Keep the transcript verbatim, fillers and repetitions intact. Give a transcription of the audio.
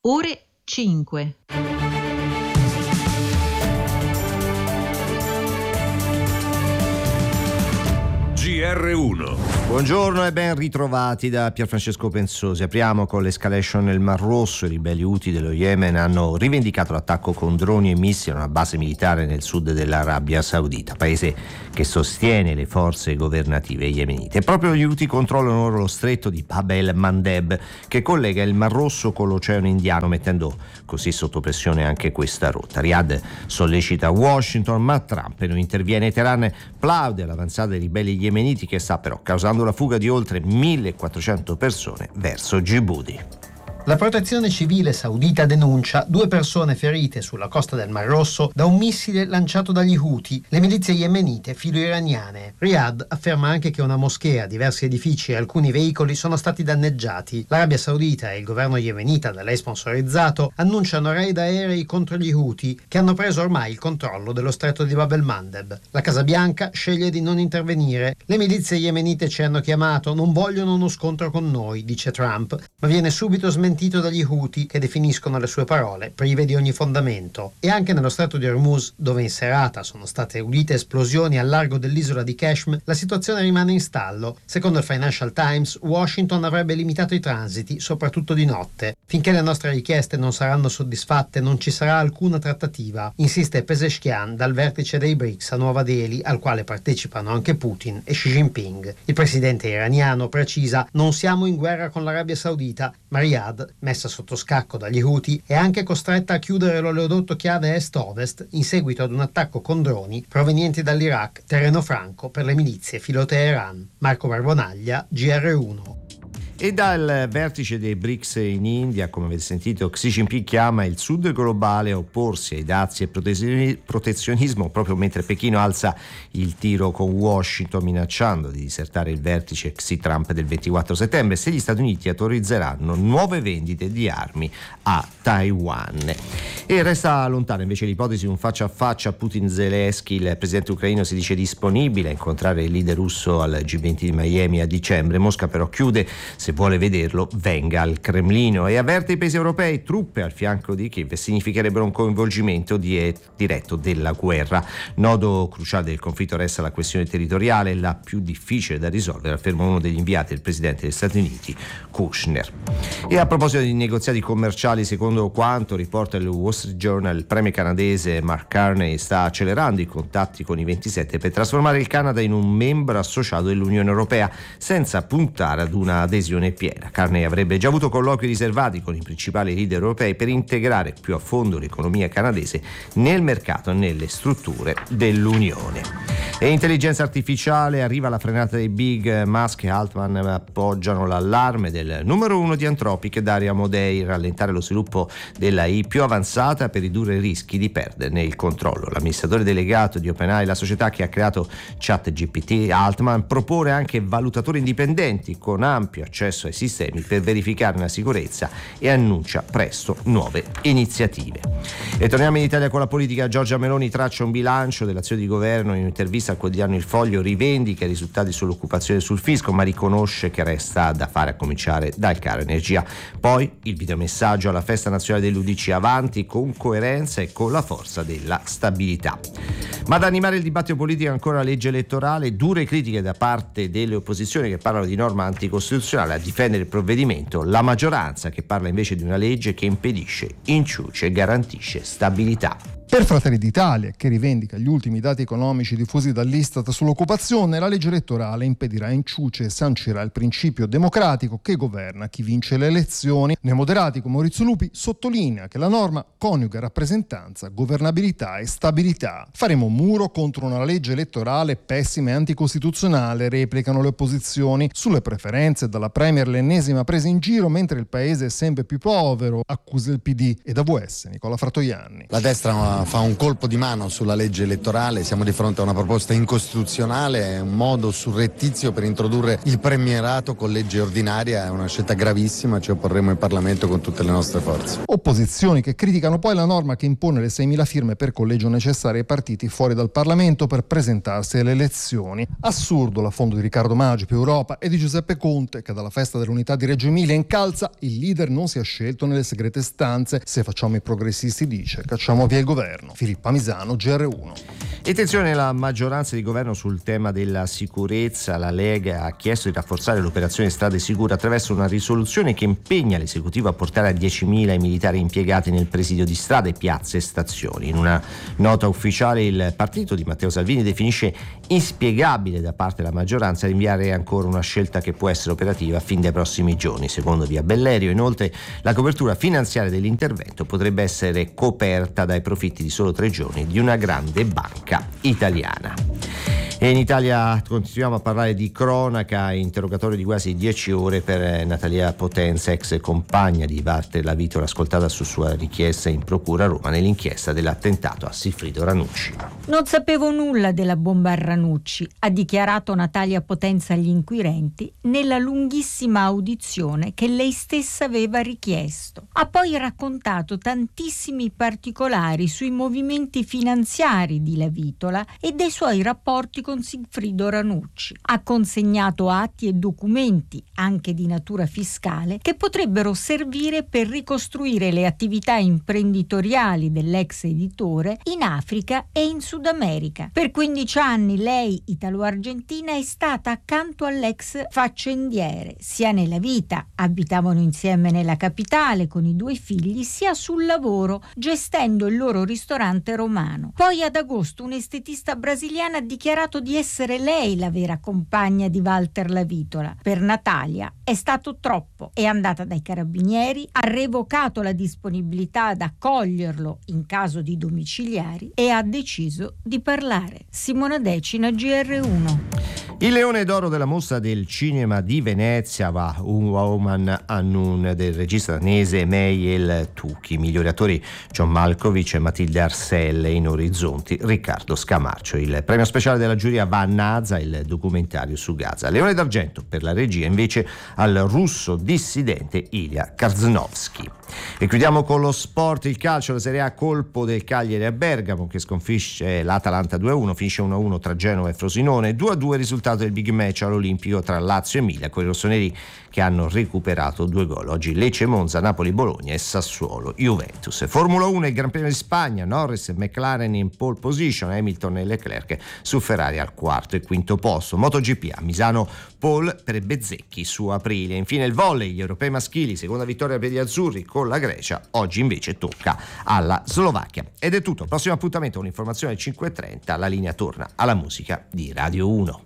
ore cinque. G R uno. Buongiorno e ben ritrovati da Pierfrancesco Pensosi. Apriamo con l'escalation nel Mar Rosso. I ribelli Houthi dello Yemen hanno rivendicato l'attacco con droni e missili a una base militare nel sud dell'Arabia Saudita, paese che sostiene le forze governative yemenite. E proprio gli Houthi controllano ora lo stretto di Bab el-Mandeb, che collega il Mar Rosso con l'Oceano Indiano, mettendo così sotto pressione anche questa rotta. Riyadh sollecita Washington, ma Trump non interviene. Teheran plaude all'avanzata dei ribelli yemeniti, che sta però causando la fuga di oltre millequattrocento persone verso Djibouti. La protezione civile saudita denuncia due persone ferite sulla costa del Mar Rosso da un missile lanciato dagli Houthi, le milizie yemenite filo-iraniane. Riyadh afferma anche che una moschea, diversi edifici e alcuni veicoli sono stati danneggiati. L'Arabia Saudita e il governo yemenita da lei sponsorizzato annunciano raid aerei contro gli Houthi, che hanno preso ormai il controllo dello stretto di Bab el-Mandeb. La Casa Bianca sceglie di non intervenire. Le milizie yemenite ci hanno chiamato, non vogliono uno scontro con noi, dice Trump, ma viene subito smentito dagli Houthi, che definiscono le sue parole prive di ogni fondamento. E anche nello stretto di Hormuz, dove in serata sono state udite esplosioni al largo dell'isola di Qashm, la situazione rimane in stallo. Secondo il Financial Times, Washington avrebbe limitato i transiti, soprattutto di notte. Finché le nostre richieste non saranno soddisfatte non ci sarà alcuna trattativa, insiste Pezeshkian dal vertice dei BRICS a Nuova Delhi, al quale partecipano anche Putin e Xi Jinping. Il presidente iraniano precisa: non siamo in guerra con l'Arabia Saudita, ma Riyadh, messa sotto scacco dagli Houthi, è anche costretta a chiudere l'oleodotto chiave est-ovest in seguito ad un attacco con droni provenienti dall'Iraq, terreno franco per le milizie filo-Teheran. Marco Barbonaglia, G R uno. E dal vertice dei BRICS in India, come avete sentito, Xi Jinping chiama il sud globale a opporsi ai dazi e protezionismo, proprio mentre Pechino alza il tiro con Washington, minacciando di disertare il vertice Xi-Trump del ventiquattro settembre se gli Stati Uniti autorizzeranno nuove vendite di armi a Taiwan. E resta lontana invece l'ipotesi di un faccia a faccia Putin-Zelensky. Il presidente ucraino si dice disponibile a incontrare il leader russo al G venti di Miami a dicembre. Mosca però chiude: se vuole vederlo venga al Cremlino, e avverte i paesi europei: truppe al fianco di Kiev significherebbero un coinvolgimento di- diretto della guerra. Nodo cruciale del conflitto resta la questione territoriale, la più difficile da risolvere, afferma uno degli inviati del presidente degli Stati Uniti, Kushner. E a proposito di negoziati commerciali, secondo quanto riporta il Wall Street Journal, il premier canadese Mark Carney sta accelerando i contatti con i ventisette per trasformare il Canada in un membro associato dell'Unione Europea, senza puntare ad una adesione piena. Carney avrebbe già avuto colloqui riservati con i principali leader europei per integrare più a fondo l'economia canadese nel mercato e nelle strutture dell'Unione. E intelligenza artificiale, arriva la frenata dei big. Musk e Altman appoggiano l'allarme del numero uno di Anthropic, Dario Amodei: rallentare lo sviluppo della A I più avanzata per ridurre i rischi di perderne il controllo. L'amministratore delegato di OpenAI, la società che ha creato ChatGPT, Altman, propone anche valutatori indipendenti con ampio accesso ai sistemi per verificarne la sicurezza e annuncia presto nuove iniziative. E torniamo in Italia con la politica. Giorgia Meloni traccia un bilancio dell'azione di governo. In un'intervista al quotidiano Il Foglio rivendica i risultati sull'occupazione e sul fisco, ma riconosce che resta da fare, a cominciare dal caro energia. Poi il videomessaggio alla festa nazionale dell'U D C: avanti con coerenza e con la forza della stabilità. Ma ad animare il dibattito politico ancora la legge elettorale, dure critiche da parte delle opposizioni che parlano di norma anticostituzionale. A difendere il provvedimento la maggioranza, che parla invece di una legge che impedisce, inciuce e garantisce stabilità. Per Fratelli d'Italia, che rivendica gli ultimi dati economici diffusi dall'Istat sull'occupazione, la legge elettorale impedirà inciuce e sancirà il principio democratico che governa chi vince le elezioni. Nei moderati, come Maurizio Lupi, sottolinea che la norma coniuga rappresentanza, governabilità e stabilità. Faremo un muro contro una legge elettorale pessima e anticostituzionale, replicano le opposizioni. Sulle preferenze, dalla Premier l'ennesima presa in giro mentre il paese è sempre più povero, accusa il P D. E da V S Nicola Fratoianni. La destra fa, fa un colpo di mano sulla legge elettorale. Siamo di fronte a una proposta incostituzionale, è un modo surrettizio per introdurre il premierato con legge ordinaria, è una scelta gravissima, ci opporremo in Parlamento con tutte le nostre forze. Opposizioni che criticano poi la norma che impone le seimila firme per collegio necessarie ai partiti fuori dal Parlamento per presentarsi alle elezioni. Assurdo l'affondo di Riccardo Maggi più Europa e di Giuseppe Conte, che dalla festa dell'unità di Reggio Emilia incalza: il leader non si è scelto nelle segrete stanze, se facciamo i progressisti dice cacciamo via il governo. Filippa Misano, G R uno. E attenzione, la maggioranza di governo sul tema della sicurezza. La Lega ha chiesto di rafforzare l'operazione Strade Sicure attraverso una risoluzione che impegna l'esecutivo a portare a diecimila i militari impiegati nel presidio di strade, piazze e stazioni. In una nota ufficiale il partito di Matteo Salvini definisce inspiegabile da parte della maggioranza rinviare ancora una scelta che può essere operativa fin dai prossimi giorni. Secondo Via Bellerio, inoltre, la copertura finanziaria dell'intervento potrebbe essere coperta dai profitti di solo tre giorni di una grande banca italiana. E in Italia continuiamo a parlare di cronaca. Interrogatorio di quasi dieci ore per Natalia Potenza, ex compagna di Walter Lavitola, ascoltata su sua richiesta in procura a Roma nell'inchiesta dell'attentato a Sigfrido Ranucci. Non sapevo nulla della bomba a Ranucci, ha dichiarato Natalia Potenza agli inquirenti nella lunghissima audizione che lei stessa aveva richiesto. Ha poi raccontato tantissimi particolari sui movimenti finanziari di Lavitola e dei suoi rapporti con Sigfrido Ranucci. Ha consegnato atti e documenti, anche di natura fiscale, che potrebbero servire per ricostruire le attività imprenditoriali dell'ex editore in Africa e in Sud America. Per quindici anni lei, italo-argentina, è stata accanto all'ex faccendiere, sia nella vita, abitavano insieme nella capitale con i due figli, sia sul lavoro, gestendo il loro ristorante romano. Poi ad agosto un'estetista brasiliana ha dichiarato di essere lei la vera compagna di Walter Lavitola. Per Natalia è stato troppo. È andata dai carabinieri, ha revocato la disponibilità ad accoglierlo in caso di domiciliari e ha deciso di parlare. Simona Decina, G R uno. Il leone d'oro della mostra del cinema di Venezia va Un Woman Unknown del regista danese Meiel Tucchi. Migliori attori John Malkovich e Matilde Arselle, in Orizzonti Riccardo Scamarcio. Il premio speciale della giuria va a Naza, il documentario su Gaza. Leone d'argento per la regia invece al russo dissidente Ilya Karznovsky. E chiudiamo con lo sport, il calcio, la Serie A, colpo del Cagliari a Bergamo che sconfisce l'Atalanta due a uno, finisce uno a uno tra Genova e Frosinone, due a due risultato del big match all'Olimpico tra Lazio e Milan, con i rossoneri che hanno recuperato due gol. Oggi Lecce, Monza, Napoli, Bologna e Sassuolo, Juventus. Formula uno, il Gran Premio di Spagna, Norris e McLaren in pole position, Hamilton e Leclerc su Ferrari al quarto e quinto posto. MotoGP a Misano, pole per Bezzecchi su Aprilia. Infine il volley, gli europei maschili, seconda vittoria per gli azzurri con la Grecia, oggi invece tocca alla Slovacchia. Ed è tutto, prossimo appuntamento con l'informazione alle cinque e trenta, la linea torna alla musica di Radio uno.